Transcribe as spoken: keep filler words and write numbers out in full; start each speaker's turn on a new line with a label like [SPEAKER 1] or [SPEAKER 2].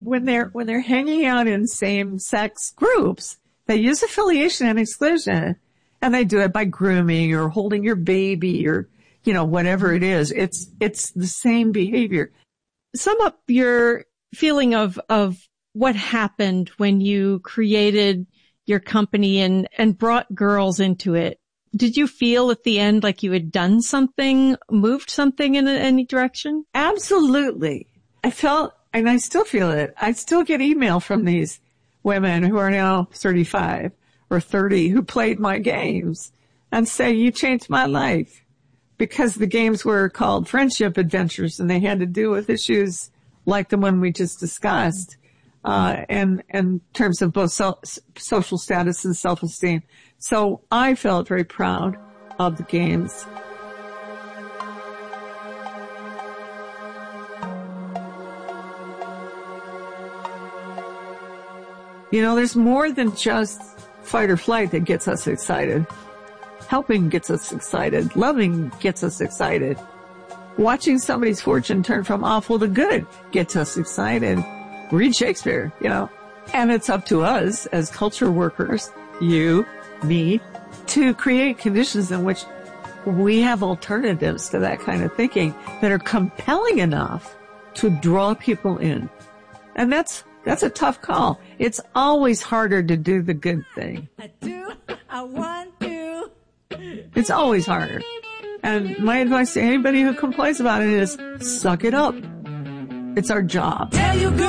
[SPEAKER 1] when they're, when they're hanging out in same-sex groups, they use affiliation and exclusion, and they do it by grooming or holding your baby or, you know, whatever it is. It's, it's the same behavior.
[SPEAKER 2] Sum up your feeling of, of what happened when you created your company and, and brought girls into it. Did you feel at the end like you had done something, moved something in any direction?
[SPEAKER 1] Absolutely. I felt, and I still feel it, I still get email from these women who are now thirty-five or thirty who played my games and say, you changed my life, because the games were called friendship adventures and they had to do with issues like the one we just discussed, uh, and, and in terms of both so, social status and self-esteem. So I felt very proud of the games. You know, there's more than just fight or flight that gets us excited. Helping gets us excited. Loving gets us excited. Watching somebody's fortune turn from awful to good gets us excited. Read Shakespeare, you know. And it's up to us as culture workers, you, me, to create conditions in which we have alternatives to that kind of thinking that are compelling enough to draw people in. And that's, that's a tough call. It's always harder to do the good thing.
[SPEAKER 3] I do, I want to.
[SPEAKER 1] It's always harder. And my advice to anybody who complains about it is suck it up. It's our job.
[SPEAKER 3] Tell you, girl.